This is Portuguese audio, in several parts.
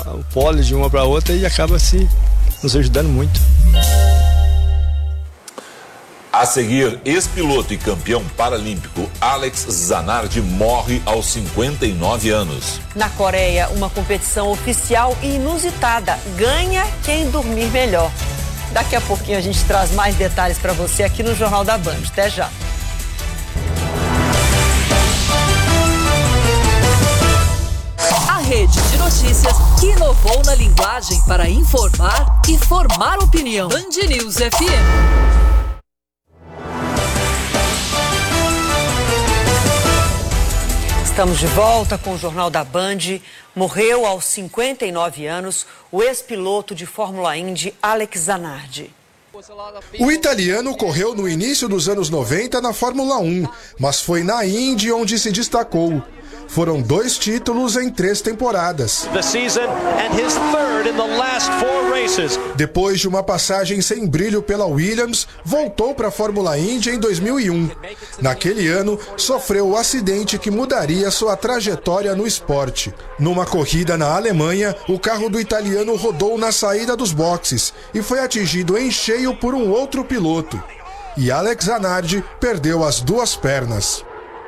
o pólen de uma para outra e acaba se nos ajudando muito. A seguir, ex-piloto e campeão paralímpico Alex Zanardi morre aos 59 anos. Na Coreia, uma competição oficial e inusitada. Ganha quem dormir melhor. Daqui a pouquinho a gente traz mais detalhes para você aqui no Jornal da Band. Até já. A rede de notícias que inovou na linguagem para informar e formar opinião. Band News FM. Estamos de volta com o Jornal da Band. Morreu aos 59 anos o ex-piloto de Fórmula Indy, Alex Zanardi. O italiano correu no início dos anos 90 na Fórmula 1, mas foi na Indy onde se destacou. Foram 2 títulos em 3 temporadas. Depois de uma passagem sem brilho pela Williams, voltou para a Fórmula Indy em 2001. Naquele ano, sofreu o acidente que mudaria sua trajetória no esporte. Numa corrida na Alemanha, o carro do italiano rodou na saída dos boxes e foi atingido em cheio por um outro piloto. E Alex Zanardi perdeu as 2 pernas.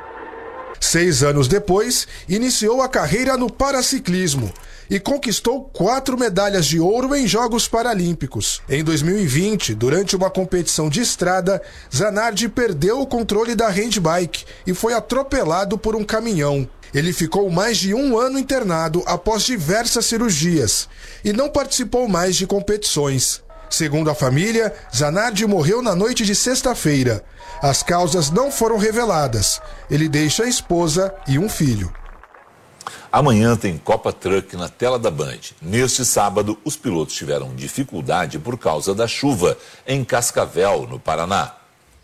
6 anos depois, iniciou a carreira no paraciclismo e conquistou 4 medalhas de ouro em Jogos Paralímpicos. Em 2020, durante uma competição de estrada, Zanardi perdeu o controle da handbike e foi atropelado por um caminhão. Ele ficou mais de 1 ano internado após diversas cirurgias e não participou mais de competições. Segundo a família, Zanardi morreu na noite de sexta-feira. As causas não foram reveladas. Ele deixa a esposa e um filho. Amanhã tem Copa Truck na tela da Band. Neste sábado, os pilotos tiveram dificuldade por causa da chuva em Cascavel, no Paraná.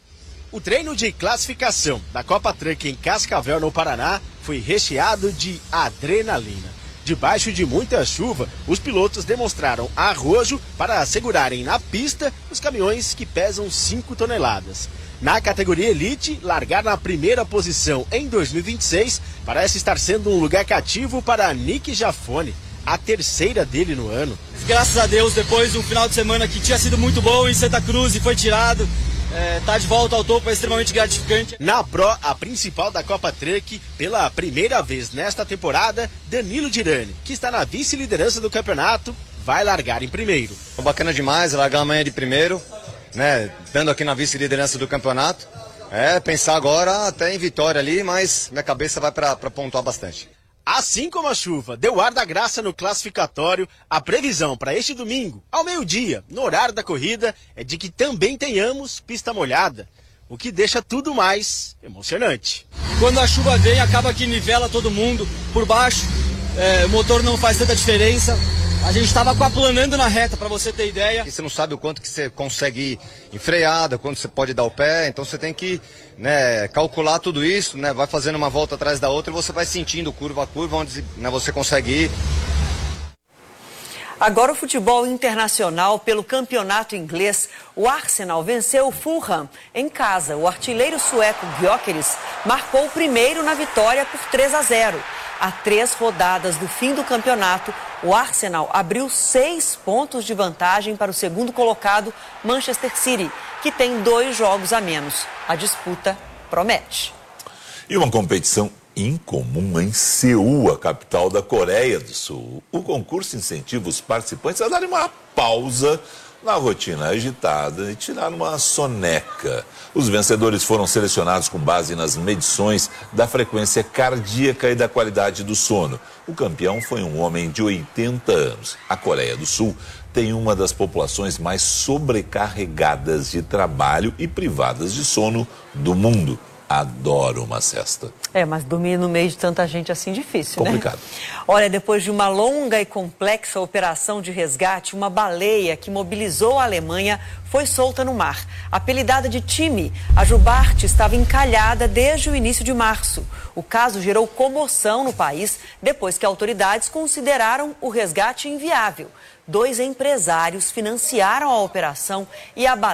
O treino de classificação da Copa Truck em Cascavel, no Paraná, foi recheado de adrenalina. Debaixo de muita chuva, os pilotos demonstraram arrojo para segurarem na pista os caminhões que pesam 5 toneladas. Na categoria Elite, largar na primeira posição em 2026 parece estar sendo um lugar cativo para Nick Jafone, a 3ª dele no ano. Graças a Deus, depois de um final de semana que tinha sido muito bom em Santa Cruz e foi tirado, tá de volta ao topo, é extremamente gratificante. Na Pro, a principal da Copa Truck, pela primeira vez nesta temporada, Danilo Dirani, que está na vice-liderança do campeonato, vai largar em primeiro. Bacana demais, largar amanhã de primeiro, né, dando aqui na vice-liderança do campeonato. Pensar agora até em vitória ali, mas minha cabeça vai para pontuar bastante. Assim como a chuva deu ar da graça no classificatório, a previsão para este domingo, ao meio-dia, no horário da corrida, é de que também tenhamos pista molhada, o que deixa tudo mais emocionante. Quando a chuva vem, acaba que nivela todo mundo por baixo, o motor não faz tanta diferença. A gente estava aquaplanando na reta, para você ter ideia. E você não sabe o quanto que você consegue ir em freada, quanto você pode dar o pé, então você tem que calcular tudo isso, vai fazendo uma volta atrás da outra e você vai sentindo curva a curva onde você consegue ir. Agora o futebol internacional pelo campeonato inglês. O Arsenal venceu o Fulham em casa. O artilheiro sueco Gyökeres marcou o primeiro na vitória por 3-0. A 3 rodadas do fim do campeonato, o Arsenal abriu 6 pontos de vantagem para o segundo colocado, Manchester City, que tem 2 jogos a menos. A disputa promete. E uma competição incomum em Seul, a capital da Coreia do Sul. O concurso incentiva os participantes a darem uma pausa na rotina agitada e tirar uma soneca. Os vencedores foram selecionados com base nas medições da frequência cardíaca e da qualidade do sono. O campeão foi um homem de 80 anos. A Coreia do Sul tem uma das populações mais sobrecarregadas de trabalho e privadas de sono do mundo. Adoro uma siesta. Mas dormir no meio de tanta gente assim difícil, complicado, né? Olha, depois de uma longa e complexa operação de resgate, uma baleia que mobilizou a Alemanha foi solta no mar. Apelidada de Timmy, a jubarte estava encalhada desde o início de março. O caso gerou comoção no país depois que autoridades consideraram o resgate inviável. 2 empresários financiaram a operação e a baleia